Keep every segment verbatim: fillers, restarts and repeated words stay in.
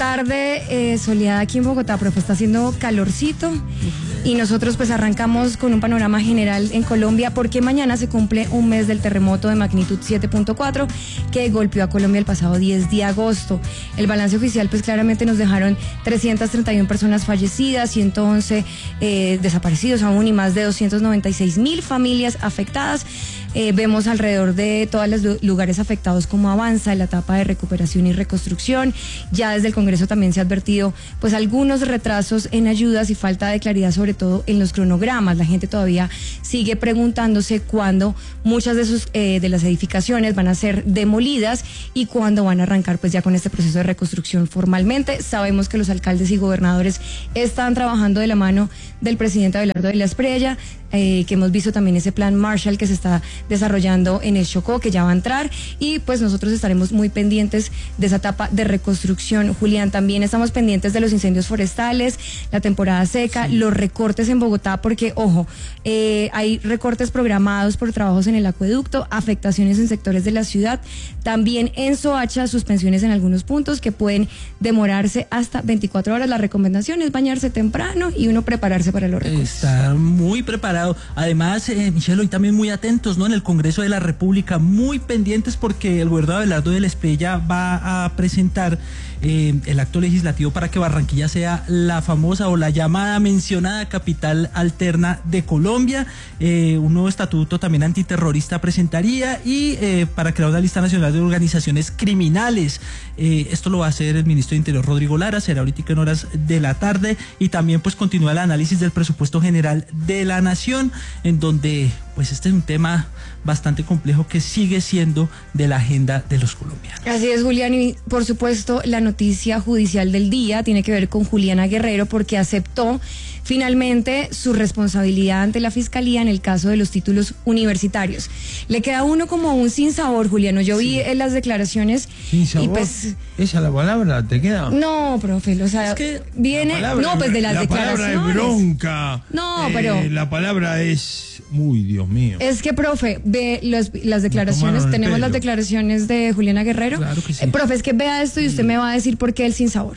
tarde eh, soleada aquí en Bogotá, profe, está haciendo calorcito y nosotros pues arrancamos con un panorama general en Colombia porque mañana se cumple un mes del terremoto de magnitud siete punto cuatro que golpeó a Colombia el pasado diez de agosto. El balance oficial pues claramente nos dejaron trescientas treinta y una personas fallecidas, ciento once eh, desaparecidos aún y más de doscientos noventa y seis mil familias afectadas. Eh, vemos alrededor de todos los lugares afectados cómo avanza la etapa de recuperación y reconstrucción. Ya desde el Congreso también se ha advertido pues algunos retrasos en ayudas y falta de claridad sobre todo en los cronogramas. La gente todavía sigue preguntándose cuándo muchas de sus eh, de las edificaciones van a ser demolidas y cuándo van a arrancar pues ya con este proceso de reconstrucción formalmente. Sabemos que los alcaldes y gobernadores están trabajando de la mano del presidente Abelardo de la Espriella, eh, que hemos visto también ese plan Marshall que se está desarrollando en el Chocó, que ya va a entrar, y pues nosotros estaremos muy pendientes de esa etapa de reconstrucción. Julián, también estamos pendientes de los incendios forestales, la temporada seca, sí. Los recortes en Bogotá, porque ojo, eh, hay recortes programados por trabajos en el acueducto, afectaciones en sectores de la ciudad, también en Soacha, suspensiones en algunos puntos que pueden demorarse hasta veinticuatro horas. La recomendación es bañarse temprano y uno prepararse para los recortes. Estar muy preparado. Además, eh, Michelle, hoy también muy atentos, ¿no? En el Congreso de la República, muy pendientes porque el gobernador Abelardo de la Espriella va a presentar eh, el acto legislativo para que Barranquilla sea la famosa o la llamada mencionada capital alterna de Colombia. Eh, un nuevo estatuto también antiterrorista presentaría y eh, para crear una lista nacional de organizaciones criminales. Eh, esto lo va a hacer el ministro de Interior Rodrigo Lara, será ahorita en horas de la tarde, y también pues continúa el análisis del presupuesto general de la nación, en donde pues este es un tema bastante complejo que sigue siendo de la agenda de los colombianos. Así es, Julián, y por supuesto la noticia judicial del día tiene que ver con Juliana Guerrero porque aceptó finalmente su responsabilidad ante la Fiscalía en el caso de los títulos universitarios. Le queda uno como un sinsabor, Juliano. Yo sí. vi en las declaraciones ¿Sin sabor? Y pues... ¿Esa la palabra te queda? No, profe, o sea, es que viene... Palabra, no, pues de las la declaraciones. La palabra es bronca. No, eh, pero... La palabra es... Uy, Dios mío. Es que, profe, ve los, las declaraciones, tenemos las declaraciones de Juliana Guerrero. Claro que sí. Eh, profe, es que vea esto y usted sí. me va a decir por qué el sinsabor.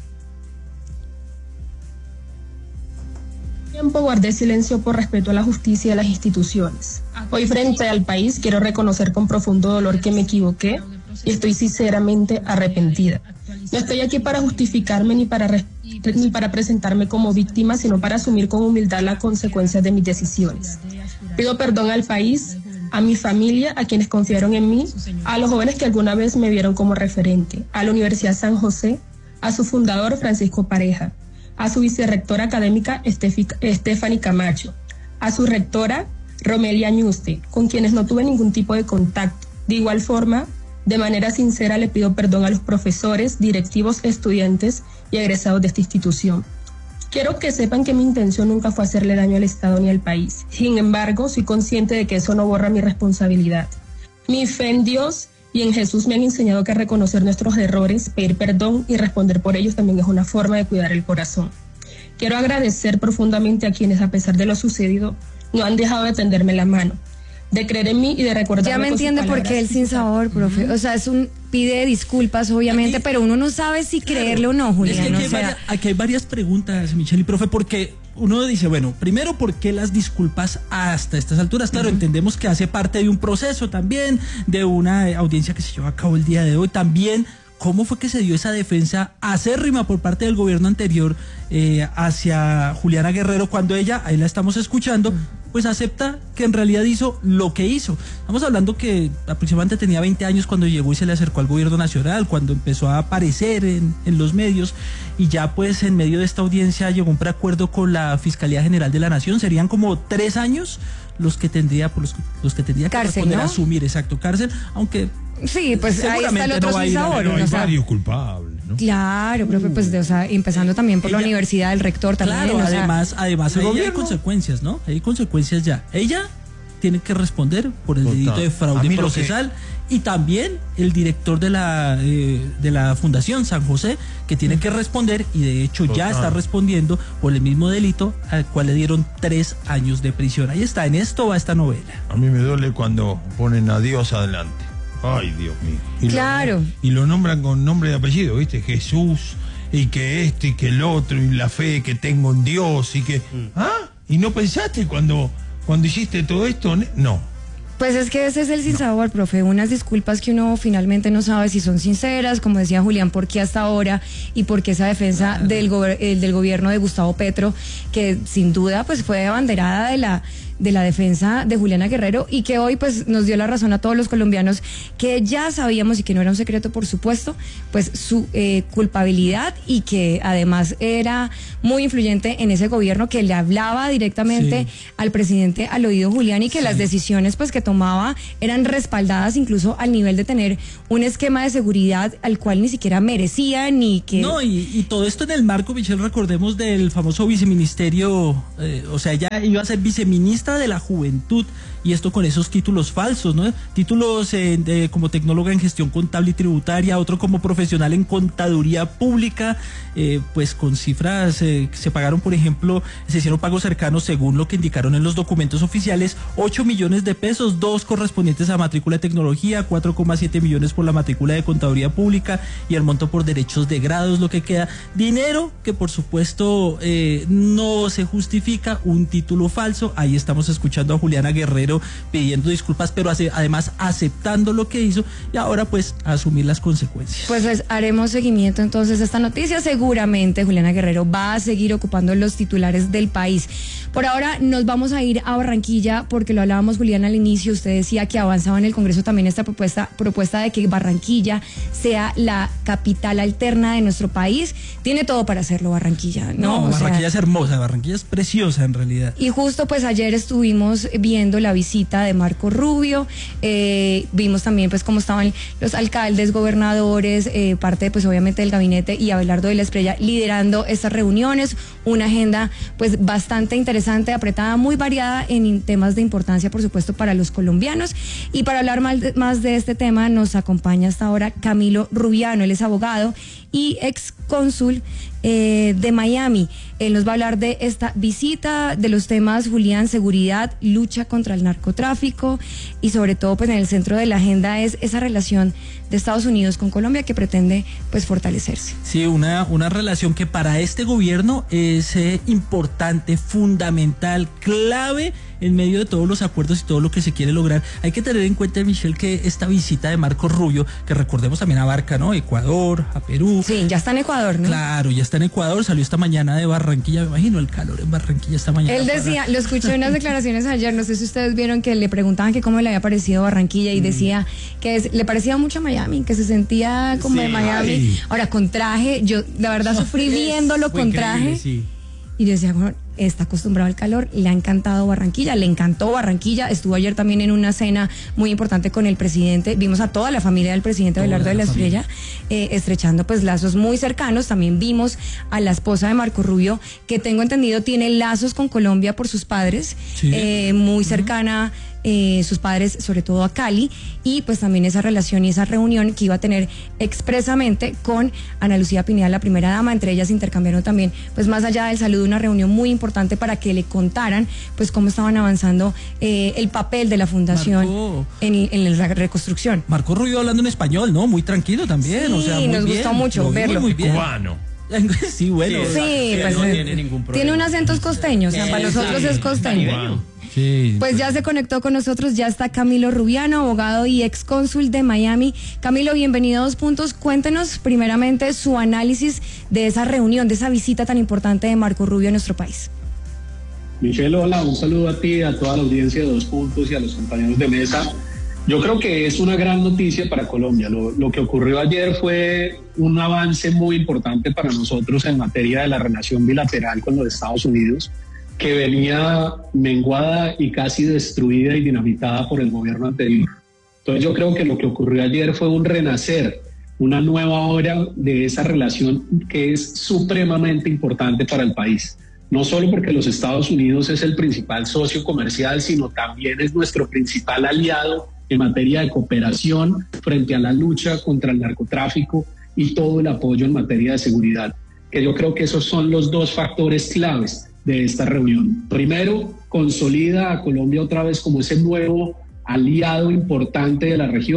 Tiempo guardé silencio por respeto a la justicia y a las instituciones. Hoy frente al país quiero reconocer con profundo dolor que me equivoqué y estoy sinceramente arrepentida. No estoy aquí para justificarme ni para, re, ni para presentarme como víctima, sino para asumir con humildad las consecuencias de mis decisiones. Pido perdón al país, a mi familia, a quienes confiaron en mí, a los jóvenes que alguna vez me vieron como referente, a la Universidad San José, a su fundador Francisco Pareja, a su vicerrectora académica Stephanie Camacho, a su rectora Romelia Ñuste, con quienes no tuve ningún tipo de contacto. De igual forma, de manera sincera le pido perdón a los profesores, directivos, estudiantes y egresados de esta institución. Quiero que sepan que mi intención nunca fue hacerle daño al Estado ni al país. Sin embargo, soy consciente de que eso no borra mi responsabilidad. Mi fe en Dios y en Jesús me han enseñado que reconocer nuestros errores, pedir perdón y responder por ellos también es una forma de cuidar el corazón. Quiero agradecer profundamente a quienes, a pesar de lo sucedido, no han dejado de tenderme la mano, de creer en mí y de recordarme. Ya me entiende por qué el sinsabor, profe. Uh-huh. O sea, es un pide disculpas, obviamente, aquí, pero uno no sabe si claro, creerle o no, Julián. Es que aquí, o hay sea, varias, aquí hay varias preguntas, Michelle y profe, porque uno dice, bueno, primero, ¿por qué las disculpas hasta estas alturas? Claro, uh-huh. entendemos que hace parte de un proceso también, de una audiencia que se llevó a cabo el día de hoy, también. ¿Cómo fue que se dio esa defensa acérrima por parte del gobierno anterior eh, hacia Juliana Guerrero cuando ella, ahí la estamos escuchando, pues acepta que en realidad hizo lo que hizo? Estamos hablando que aproximadamente tenía veinte años cuando llegó y se le acercó al gobierno nacional, cuando empezó a aparecer en, en los medios, y ya pues en medio de esta audiencia llegó a un preacuerdo con la Fiscalía General de la Nación. Serían como tres años los que tendría, por los, los que tendría que cárcel, responder, ¿no? asumir, exacto, cárcel, aunque... Sí, pues ahí está el otro no sinsabor. Pero hay o sea, varios culpables, ¿no? Claro, profe, pues de, o sea, empezando también por ella, la universidad, el rector también. Claro, o sea, además, además ahí hay consecuencias, ¿no? Hay consecuencias ya. Ella tiene que responder por el Total. delito de fraude procesal que... y también el director de la eh, de la Fundación San José, que tiene mm. que responder, y de hecho Total. ya está respondiendo por el mismo delito al cual le dieron tres años de prisión. Ahí está, en esto va esta novela. A mí me duele cuando ponen a Dios adelante. Ay, Dios mío. Y Claro. Lo, y lo nombran con nombre y apellido, ¿viste? Jesús, y que este, y que el otro, y la fe que tengo en Dios, y que... Mm. ¿Ah? ¿Y no pensaste cuando, cuando hiciste todo esto? No. Pues es que ese es el sinsabor, profe, unas disculpas que uno finalmente no sabe si son sinceras, como decía Julián, por qué hasta ahora y por qué esa defensa claro. del, go el, del gobierno de Gustavo Petro, que sin duda pues fue abanderada de la... de la defensa de Juliana Guerrero y que hoy pues nos dio la razón a todos los colombianos que ya sabíamos y que no era un secreto por supuesto pues su eh, culpabilidad y que además era muy influyente en ese gobierno que le hablaba directamente sí. al presidente al oído Julián y que sí. las decisiones pues que tomaba eran respaldadas incluso al nivel de tener un esquema de seguridad al cual ni siquiera merecía ni que... No, y, y todo esto en el marco, Michelle, recordemos del famoso viceministerio, eh, o sea, ya iba a ser viceministra de la Juventud y esto con esos títulos falsos, ¿no? Títulos eh, de, como tecnóloga en gestión contable y tributaria, otro como profesional en contaduría pública, eh, pues con cifras eh, se pagaron, por ejemplo, se hicieron pagos cercanos según lo que indicaron en los documentos oficiales, ocho millones de pesos, dos correspondientes a matrícula de tecnología, cuatro coma siete millones por la matrícula de contaduría pública y el monto por derechos de grados, lo que queda, dinero que por supuesto eh, no se justifica, un título falso, ahí estamos escuchando a Juliana Guerrero pidiendo disculpas, pero hace, además aceptando lo que hizo y ahora pues a asumir las consecuencias. Pues, pues haremos seguimiento entonces a esta noticia, seguramente Juliana Guerrero va a seguir ocupando los titulares del país. Por ahora nos vamos a ir a Barranquilla porque lo hablábamos Juliana al inicio, usted decía que avanzaba en el Congreso también esta propuesta, propuesta de que Barranquilla sea la capital alterna de nuestro país, tiene todo para hacerlo Barranquilla, ¿no? No, Barranquilla sea, es hermosa, Barranquilla es preciosa en realidad. Y justo pues ayer estuvimos viendo la visita de Marco Rubio, eh, vimos también pues cómo estaban los alcaldes, gobernadores, eh, parte pues obviamente del gabinete y Abelardo de la Espriella liderando estas reuniones, una agenda pues bastante interesante, apretada, muy variada en temas de importancia por supuesto para los colombianos y para hablar más de, más de este tema nos acompaña hasta ahora Camilo Rubiano, él es abogado y ex cónsul eh, de Miami. Él nos va a hablar de esta visita, de los temas, Julián, seguridad, lucha contra el narcotráfico y sobre todo pues en el centro de la agenda es esa relación de Estados Unidos con Colombia que pretende pues fortalecerse. Sí, una, una relación que para este gobierno es eh, importante, fundamental, clave en medio de todos los acuerdos y todo lo que se quiere lograr. Hay que tener en cuenta, Michelle, que esta visita de Marco Rubio, que recordemos también abarca, ¿no? Ecuador, a Perú. Sí, ya está en Ecuador, ¿no? Claro, ya está en Ecuador, salió esta mañana de Barranquilla, me imagino el calor en Barranquilla esta mañana. Él decía, para... lo escuché en unas declaraciones ayer, no sé si ustedes vieron que le preguntaban que cómo le había parecido Barranquilla y mm. decía que es, le parecía mucho a Miami, que se sentía como sí, de Miami. Ay. Ahora, con traje, yo de verdad sufrí viéndolo con traje. Sí. Y yo decía, bueno, está acostumbrado al calor, le ha encantado Barranquilla, le encantó Barranquilla, estuvo ayer también en una cena muy importante con el presidente, vimos a toda la familia del presidente Abelardo de la Espriella, eh, estrechando pues lazos muy cercanos, también vimos a la esposa de Marco Rubio, que tengo entendido tiene lazos con Colombia por sus padres, sí. eh, muy cercana, eh, sus padres sobre todo a Cali, y pues también esa relación y esa reunión que iba a tener expresamente con Ana Lucía Pineda, la primera dama, entre ellas intercambiaron también, pues más allá del saludo, una reunión muy importante para que le contaran pues cómo estaban avanzando eh, el papel de la fundación Marco, en, en la reconstrucción. Marco Rubio hablando en español, ¿no? Muy tranquilo también, sí, o sea, muy nos bien, gustó mucho muy verlo. Muy cubano. Sí, bueno. Sí, sí pues, no tiene ningún problema. Tiene un acento costeño, o sea, para nosotros es costeño. Sí, pues ya se conectó con nosotros, ya está Camilo Rubiano, abogado y ex cónsul de Miami. Camilo, bienvenido a Dos Puntos. Cuéntenos primeramente su análisis de esa reunión, de esa visita tan importante de Marco Rubio a nuestro país. Michelle, hola, un saludo a ti, a toda la audiencia de Dos Puntos y a los compañeros de mesa. Yo creo que es una gran noticia para Colombia. Lo, lo que ocurrió ayer fue un avance muy importante para nosotros en materia de la relación bilateral con los Estados Unidos, que venía menguada y casi destruida y dinamitada por el gobierno anterior. Entonces yo creo que lo que ocurrió ayer fue un renacer, una nueva hora de esa relación que es supremamente importante para el país. No solo porque los Estados Unidos es el principal socio comercial, sino también es nuestro principal aliado en materia de cooperación frente a la lucha contra el narcotráfico y todo el apoyo en materia de seguridad, que yo creo que esos son los dos factores claves de esta reunión. Primero, consolida a Colombia otra vez como ese nuevo aliado importante de la región,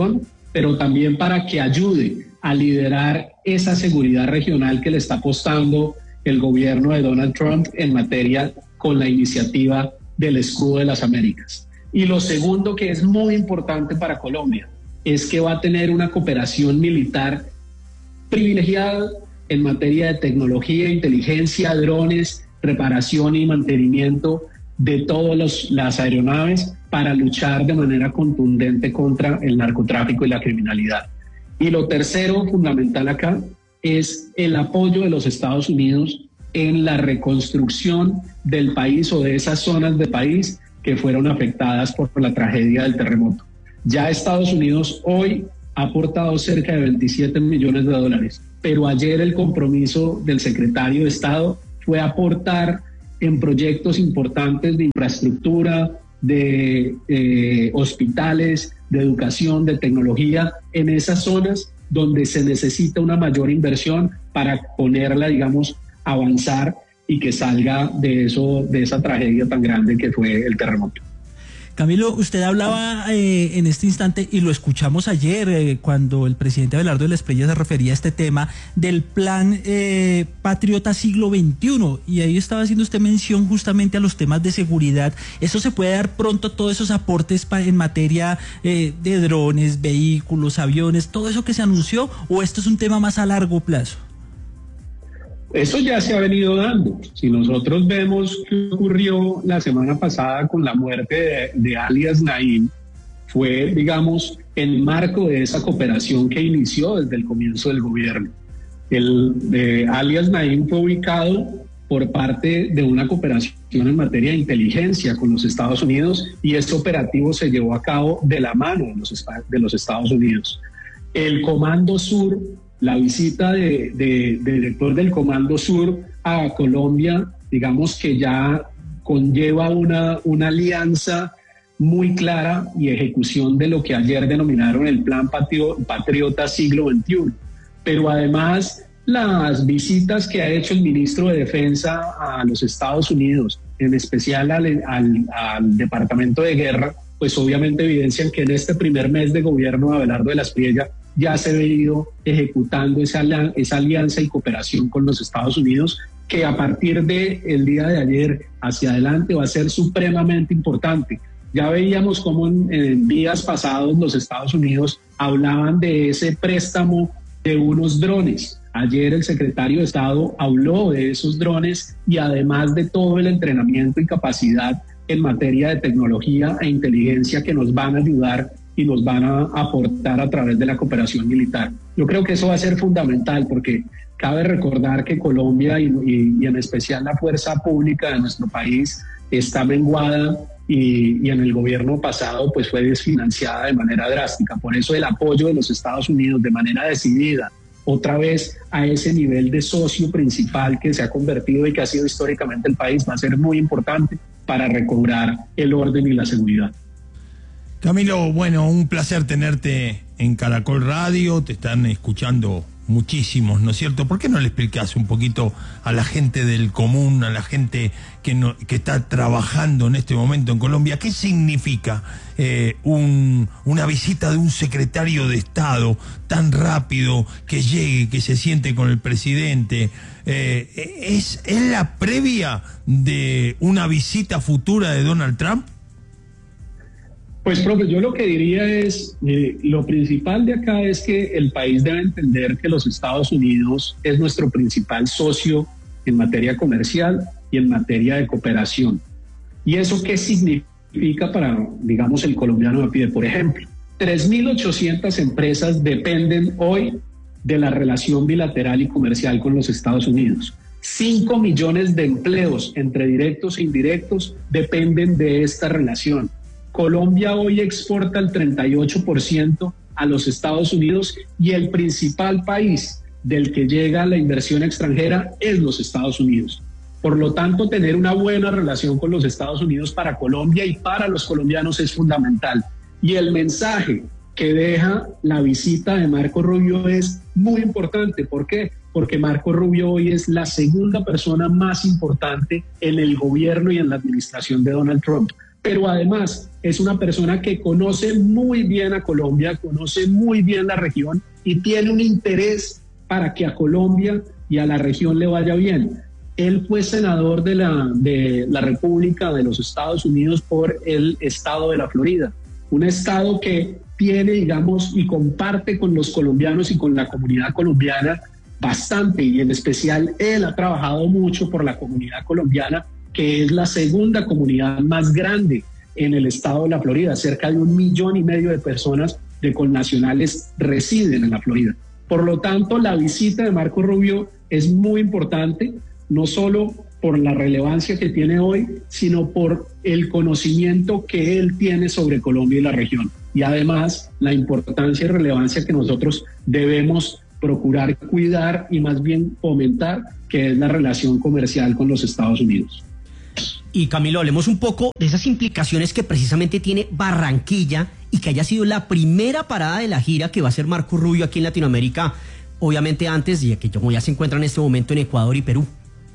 pero también para que ayude a liderar esa seguridad regional que le está apostando el gobierno de Donald Trump en materia con la iniciativa del Escudo de las Américas. Y lo segundo que es muy importante para Colombia es que va a tener una cooperación militar privilegiada en materia de tecnología, inteligencia, drones, reparación y mantenimiento de todas las aeronaves para luchar de manera contundente contra el narcotráfico y la criminalidad. Y lo tercero fundamental acá es el apoyo de los Estados Unidos en la reconstrucción del país o de esas zonas del país que fueron afectadas por la tragedia del terremoto. Ya Estados Unidos hoy ha aportado cerca de veintisiete millones de dólares, pero ayer el compromiso del secretario de Estado fue aportar en proyectos importantes de infraestructura, de eh, hospitales, de educación, de tecnología, en esas zonas donde se necesita una mayor inversión para ponerla, digamos, avanzar y que salga de eso, de esa tragedia tan grande que fue el terremoto. Camilo, usted hablaba eh, en este instante, y lo escuchamos ayer eh, cuando el presidente Abelardo de la Espriella se refería a este tema del plan eh, Patriota Siglo veintiuno, y ahí estaba haciendo usted mención justamente a los temas de seguridad. ¿Eso se puede dar pronto, todos esos aportes pa, en materia eh, de drones, vehículos, aviones, todo eso que se anunció, o esto es un tema más a largo plazo? Eso ya se ha venido dando. Si nosotros vemos qué ocurrió la semana pasada con la muerte de, de alias Naim, fue, digamos, el marco de esa cooperación que inició desde el comienzo del gobierno. El de alias Naim fue ubicado por parte de una cooperación en materia de inteligencia con los Estados Unidos, y este operativo se llevó a cabo de la mano de los, de los Estados Unidos. El Comando Sur, la visita de, de, de director del Comando Sur a Colombia, digamos que ya conlleva una, una alianza muy clara y ejecución de lo que ayer denominaron el Plan Patrio, Patriota Siglo veintiuno. Pero además, las visitas que ha hecho el ministro de Defensa a los Estados Unidos, en especial al, al, al Departamento de Guerra, pues obviamente evidencian que en este primer mes de gobierno de Abelardo de la Espriella ya se ha venido ejecutando esa, esa alianza y cooperación con los Estados Unidos, que a partir del día de ayer hacia adelante va a ser supremamente importante. Ya veíamos cómo en, en días pasados los Estados Unidos hablaban de ese préstamo de unos drones. Ayer el secretario de Estado habló de esos drones, y además de todo el entrenamiento y capacidad en materia de tecnología e inteligencia que nos van a ayudar y nos van a aportar a través de la cooperación militar. Yo creo que eso va a ser fundamental, porque cabe recordar que Colombia y, y, y en especial la fuerza pública de nuestro país está menguada, y, y en el gobierno pasado pues fue desfinanciada de manera drástica. Por eso el apoyo de los Estados Unidos de manera decidida otra vez a ese nivel de socio principal que se ha convertido y que ha sido históricamente el país va a ser muy importante para recobrar el orden y la seguridad. Camilo, bueno, un placer tenerte en Caracol Radio, te están escuchando muchísimos, ¿no es cierto? ¿Por qué no le explicás un poquito a la gente del común, a la gente que, no, que está trabajando en este momento en Colombia, qué significa eh, un, una visita de un secretario de Estado tan rápido, que llegue, que se siente con el presidente? Eh, ¿es, ¿Es la previa de una visita futura de Donald Trump? Pues, profe, yo lo que diría es, eh, lo principal de acá es que el país debe entender que los Estados Unidos es nuestro principal socio en materia comercial y en materia de cooperación. ¿Y eso qué significa para, digamos, el colombiano de pie? Por ejemplo, tres mil ochocientas empresas dependen hoy de la relación bilateral y comercial con los Estados Unidos. cinco millones de empleos entre directos e indirectos dependen de esta relación. Colombia hoy exporta el treinta y ocho por ciento a los Estados Unidos, y el principal país del que llega la inversión extranjera es los Estados Unidos. Por lo tanto, tener una buena relación con los Estados Unidos para Colombia y para los colombianos es fundamental. Y el mensaje que deja la visita de Marco Rubio es muy importante. ¿Por qué? Porque Marco Rubio hoy es la segunda persona más importante en el gobierno y en la administración de Donald Trump. pero además es una persona que conoce muy bien a Colombia, conoce muy bien la región y tiene un interés para que a Colombia y a la región le vaya bien. Él fue senador de la, de la República de los Estados Unidos por el estado de la Florida, un estado que tiene, digamos, y comparte con los colombianos y con la comunidad colombiana bastante, y en especial él ha trabajado mucho por la comunidad colombiana, que es la segunda comunidad más grande en el estado de la Florida. Cerca de un millón y medio de personas de connacionales residen en la Florida. Por lo tanto, la visita de Marco Rubio es muy importante, no solo por la relevancia que tiene hoy, sino por el conocimiento que él tiene sobre Colombia y la región. Y además, la importancia y relevancia que nosotros debemos procurar cuidar y más bien fomentar, que es la relación comercial con los Estados Unidos. Y Camilo, hablemos un poco de esas implicaciones que precisamente tiene Barranquilla y que haya sido la primera parada de la gira que va a hacer Marco Rubio aquí en Latinoamérica, obviamente antes de que como ya se encuentra en este momento en Ecuador y Perú.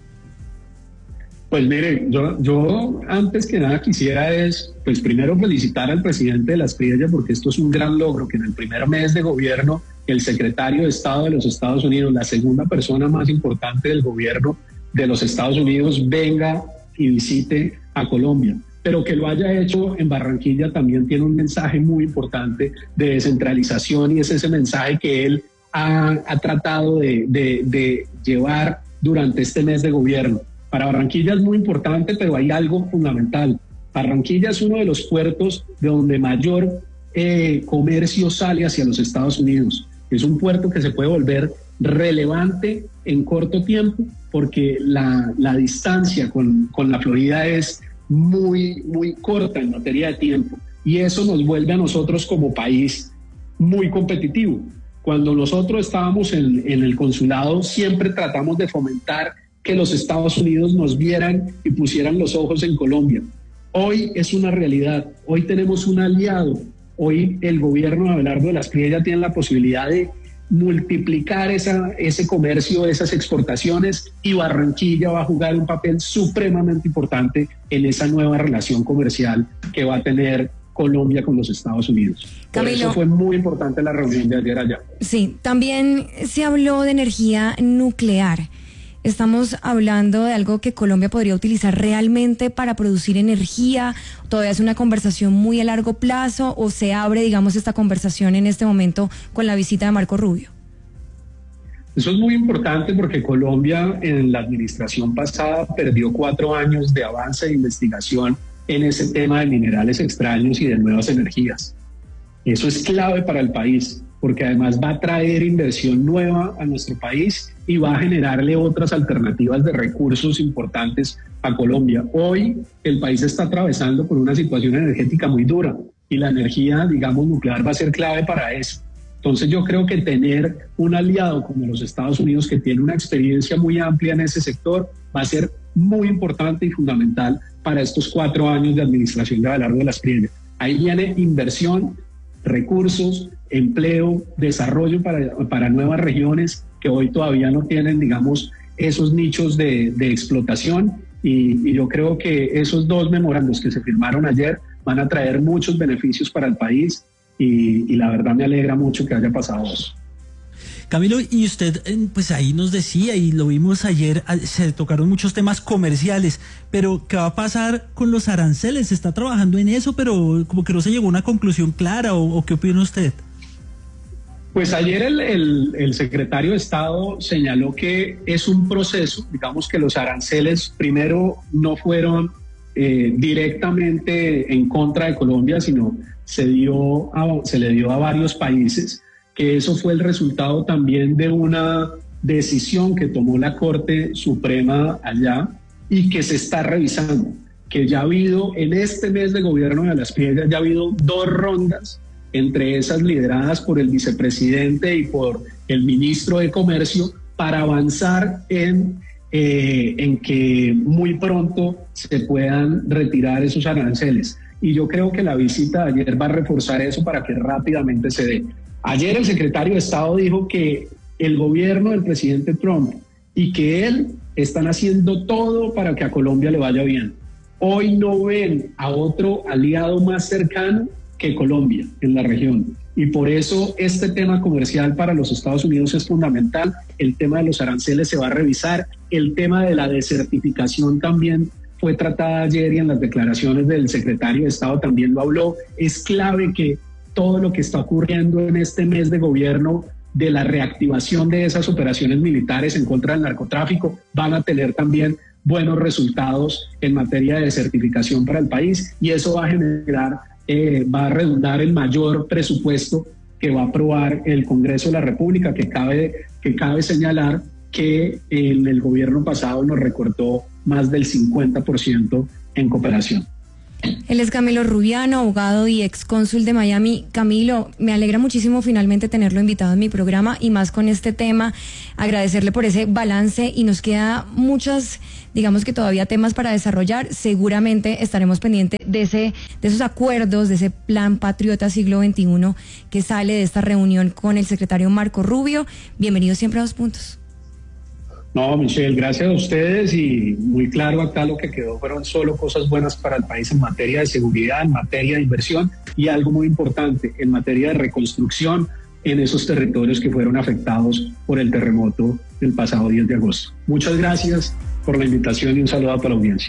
Pues mire, yo, yo antes que nada quisiera es, pues primero felicitar al presidente de la Espriella, porque esto es un gran logro, que en el primer mes de gobierno el secretario de Estado de los Estados Unidos, la segunda persona más importante del gobierno de los Estados Unidos, venga y visite a Colombia. Pero que lo haya hecho en Barranquilla también tiene un mensaje muy importante de descentralización, y es ese mensaje que él ha, ha tratado de, de, de llevar durante este mes de gobierno. Para Barranquilla es muy importante, pero hay algo fundamental. Barranquilla es uno de los puertos de donde mayor eh, comercio sale hacia los Estados Unidos. Es un puerto que se puede volver relevante en corto tiempo, porque la, la distancia con, con la Florida es muy, muy corta en materia de tiempo, y eso nos vuelve a nosotros como país muy competitivo. Cuando nosotros estábamos en, en el consulado, siempre tratamos de fomentar que los Estados Unidos nos vieran y pusieran los ojos en Colombia. Hoy es una realidad, hoy tenemos un aliado, hoy el gobierno de Abelardo de la Espriella tiene la posibilidad de multiplicar esa, ese comercio, esas exportaciones, y Barranquilla va a jugar un papel supremamente importante en esa nueva relación comercial que va a tener Colombia con los Estados Unidos. Camilo, por eso fue muy importante la reunión de ayer allá. Sí, también se habló de energía nuclear. Estamos hablando de algo que Colombia podría utilizar realmente para producir energía. ¿Todavía es una conversación muy a largo plazo o se abre, digamos, esta conversación en este momento con la visita de Marco Rubio? Eso es muy importante porque Colombia en la administración pasada perdió cuatro años de avance de investigación en ese tema de minerales extraños y de nuevas energías. Eso es clave para el país, porque además va a traer inversión nueva a nuestro país y va a generarle otras alternativas de recursos importantes a Colombia. Hoy el país está atravesando por una situación energética muy dura y la energía, digamos, nuclear va a ser clave para eso. Entonces yo creo que tener un aliado como los Estados Unidos, que tiene una experiencia muy amplia en ese sector, va a ser muy importante y fundamental para estos cuatro años de administración de Abelardo de la Espriella. Ahí viene inversión, recursos, empleo, desarrollo para, para nuevas regiones que hoy todavía no tienen, digamos, esos nichos de, de explotación, y, y yo creo que esos dos memorandos que se firmaron ayer van a traer muchos beneficios para el país, y, y la verdad me alegra mucho que haya pasado eso. Camilo, y usted pues ahí nos decía, y lo vimos ayer, se tocaron muchos temas comerciales, pero ¿qué va a pasar con los aranceles? ¿Se está trabajando en eso, pero como que no se llegó a una conclusión clara, o, o qué opina usted? Pues ayer el, el, el secretario de Estado señaló que es un proceso, digamos que los aranceles primero no fueron eh, directamente en contra de Colombia, sino se, dio a, se le dio a varios países, que eso fue el resultado también de una decisión que tomó la Corte Suprema allá y que se está revisando, que ya ha habido en este mes de gobierno de la Espriella, ya ha habido dos rondas, entre esas lideradas por el vicepresidente y por el ministro de Comercio, para avanzar en, eh, en que muy pronto se puedan retirar esos aranceles. Y yo creo que la visita de ayer va a reforzar eso para que rápidamente se dé. Ayer el secretario de Estado dijo que el gobierno del presidente Trump y que él están haciendo todo para que a Colombia le vaya bien. hoy no ven a otro aliado más cercano que Colombia en la región. Y por eso este tema comercial para los Estados Unidos es fundamental. El tema de los aranceles se va a revisar. El tema de la desertificación también fue tratada ayer y en las declaraciones del secretario de Estado también lo habló. Es clave que todo lo que está ocurriendo en este mes de gobierno de la reactivación de esas operaciones militares en contra del narcotráfico van a tener también buenos resultados en materia de desertificación para el país, y eso va a generar, eh, va a redundar en mayor presupuesto que va a aprobar el Congreso de la República, que cabe, que cabe señalar que en el gobierno pasado nos recortó más del cincuenta por ciento en cooperación. Él es Camilo Rubiano, abogado y ex cónsul de Miami. Camilo, me alegra muchísimo finalmente tenerlo invitado en mi programa y más con este tema, agradecerle por ese balance, y nos queda muchas, digamos que todavía temas para desarrollar. Seguramente estaremos pendientes de ese, de esos acuerdos, de ese plan Patriota Siglo veintiuno que sale de esta reunión con el secretario Marco Rubio. Bienvenido siempre a Dos Puntos. No, Michelle, gracias a ustedes, y muy claro acá lo que quedó fueron solo cosas buenas para el país en materia de seguridad, en materia de inversión y algo muy importante, en materia de reconstrucción en esos territorios que fueron afectados por el terremoto del pasado diez de agosto. Muchas gracias por la invitación y un saludo a toda la audiencia.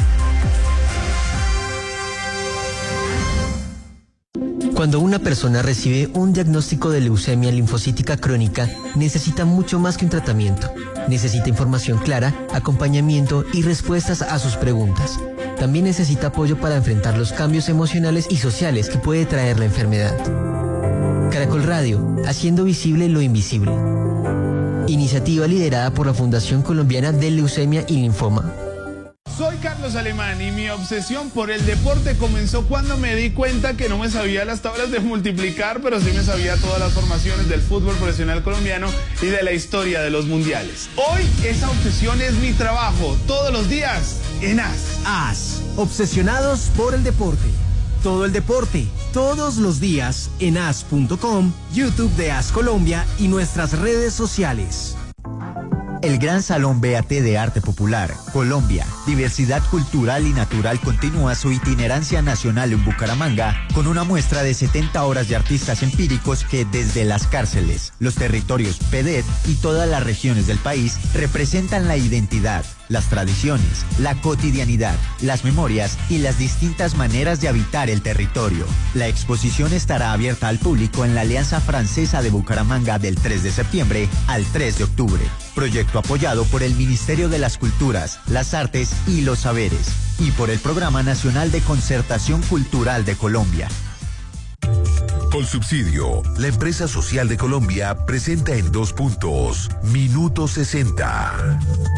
Cuando una persona recibe un diagnóstico de leucemia linfocítica crónica, necesita mucho más que un tratamiento. Necesita información clara, acompañamiento y respuestas a sus preguntas. También necesita apoyo para enfrentar los cambios emocionales y sociales que puede traer la enfermedad. Caracol Radio, haciendo visible lo invisible. Iniciativa liderada por la Fundación Colombiana de Leucemia y Linfoma. Soy Carlos Alemán y mi obsesión por el deporte comenzó cuando me di cuenta que no me sabía las tablas de multiplicar, pero sí me sabía todas las formaciones del fútbol profesional colombiano y de la historia de los mundiales. Hoy esa obsesión es mi trabajo, todos los días en A S. A S, obsesionados por el deporte. Todo el deporte, todos los días en A S punto com, YouTube de A S Colombia y nuestras redes sociales. El Gran Salón B A T de Arte Popular, Colombia, Diversidad Cultural y Natural continúa su itinerancia nacional en Bucaramanga con una muestra de setenta horas de artistas empíricos que desde las cárceles, los territorios P D E T y todas las regiones del país representan la identidad, las tradiciones, la cotidianidad, las memorias y las distintas maneras de habitar el territorio. La exposición estará abierta al público en la Alianza Francesa de Bucaramanga del tres de septiembre al tres de octubre. Proyecto apoyado por el Ministerio de las Culturas, las Artes y los Saberes y por el Programa Nacional de Concertación Cultural de Colombia. Colsubsidio, la empresa social de Colombia, presenta en Dos Puntos, Minuto sesenta.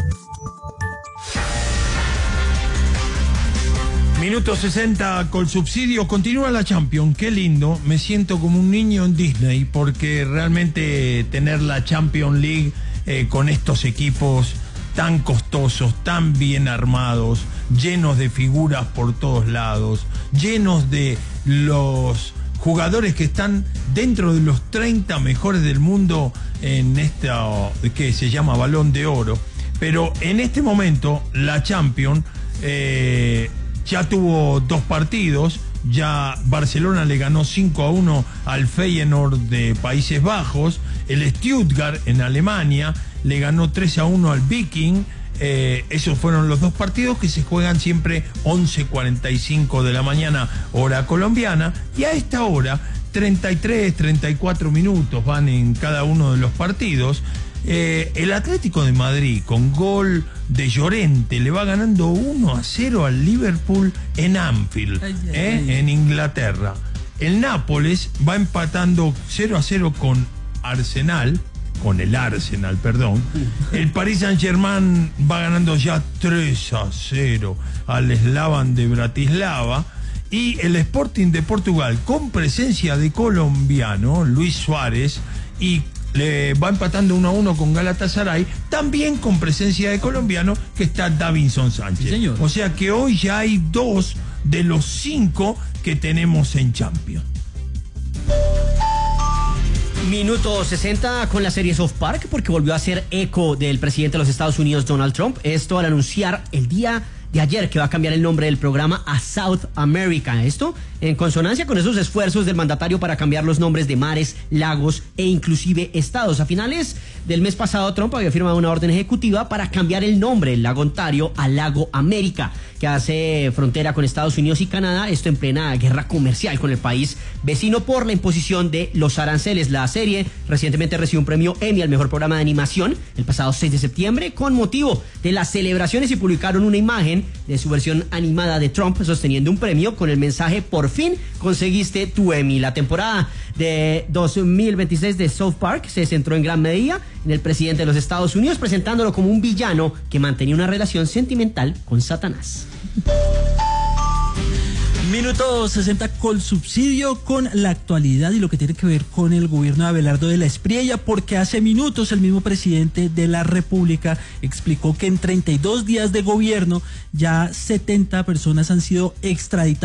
Minuto sesenta, Colsubsidio. Continúa la Champions, qué lindo. Me siento como un niño en Disney, porque realmente tener la Champions League eh, con estos equipos tan costosos, tan bien armados, llenos de figuras por todos lados, llenos de los jugadores que están dentro de los treinta mejores del mundo en esta que se llama Balón de Oro. Pero en este momento la Champions eh, ya tuvo dos partidos. Ya Barcelona le ganó cinco a uno al Feyenoord de Países Bajos. El Stuttgart en Alemania le ganó tres a uno al Viking. Eh, esos fueron los dos partidos que se juegan siempre once cuarenta y cinco de la mañana, hora colombiana. Y a esta hora, treinta y tres, treinta y cuatro minutos van en cada uno de los partidos. Eh, el Atlético de Madrid, con gol de Llorente, le va ganando uno a cero al Liverpool en Anfield, ay, ay, eh, ay. en Inglaterra. El Nápoles va empatando cero a cero con Arsenal, con el Arsenal, perdón. El Paris Saint-Germain va ganando ya tres a cero al Slavan de Bratislava. Y el Sporting de Portugal, con presencia de colombiano, Luis Suárez, y le va empatando uno a uno con Galatasaray, también con presencia de colombiano, que está Davinson Sánchez. Sí, señor. O sea que hoy ya hay dos de los cinco que tenemos en Champions. Minuto sesenta con la serie South Park, porque volvió a hacer eco del presidente de los Estados Unidos, Donald Trump. Esto al anunciar el día de ayer que va a cambiar el nombre del programa a South America. Esto en consonancia con esos esfuerzos del mandatario para cambiar los nombres de mares, lagos e inclusive estados. A finales del mes pasado, Trump había firmado una orden ejecutiva para cambiar el nombre del lago Ontario a Lago América, que hace frontera con Estados Unidos y Canadá, esto en plena guerra comercial con el país vecino por la imposición de los aranceles. La serie recientemente recibió un premio Emmy al mejor programa de animación el pasado seis de septiembre con motivo de las celebraciones, y publicaron una imagen de su versión animada de Trump sosteniendo un premio con el mensaje: por fin conseguiste tu Emmy. La temporada de dos mil veintiséis de South Park se centró en gran medida en el presidente de los Estados Unidos, presentándolo como un villano que mantenía una relación sentimental con Satanás. Minuto sesenta con subsidio, con la actualidad y lo que tiene que ver con el gobierno de Abelardo de la Espriella, porque hace minutos el mismo presidente de la República explicó que en treinta y dos días de gobierno ya setenta personas han sido extraditadas